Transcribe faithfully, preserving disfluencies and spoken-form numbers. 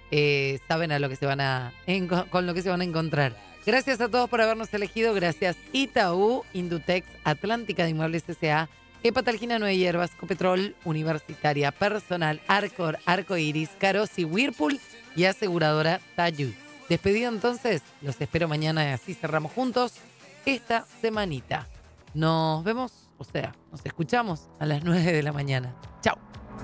eh, saben a lo que se van a enco- con lo que se van a encontrar. Gracias a todos por habernos elegido. Gracias Itaú, Indutex, Atlántica de Inmuebles S A, Hepatalgina Nueve Hierbas, Copetrol, Universitaria, Personal, Arcor, Arco Iris, Carosi, Whirlpool y aseguradora Tayu. Despedido entonces, los espero mañana y así cerramos juntos esta semanita. Nos vemos, o sea, nos escuchamos a las nueve de la mañana. Chao.